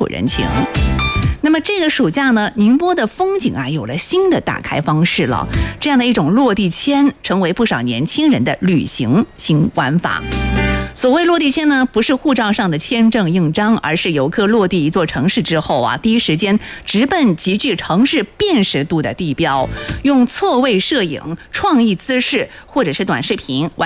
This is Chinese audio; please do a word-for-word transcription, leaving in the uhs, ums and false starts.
土人情。那么这个暑假呢，宁波的风景啊有了新的打开方式了，这样的一种落地签成为不少年轻人的旅行新玩法。所谓落地签呢，不是护照上的签证印章，而是游客落地一座城市之后啊，第一时间直奔极具城市辨识度的地标，用错位摄影、创意姿势或者是短视频